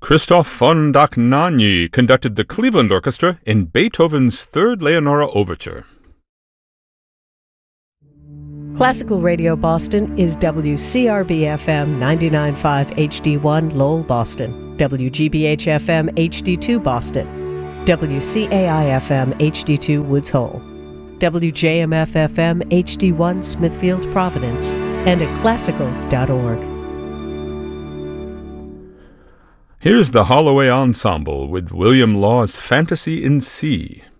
Christoph von Dohnanyi conducted the Cleveland Orchestra in Beethoven's Third Leonora Overture. Classical Radio Boston is WCRB-FM 99.5 HD1 Lowell, Boston, WGBH-FM HD2 Boston, WCAI-FM HD2 Woods Hole, WJMF-FM HD1 Smithfield, Providence, and at classical.org. Here's the Holloway Ensemble with William Law's Fantasy in C.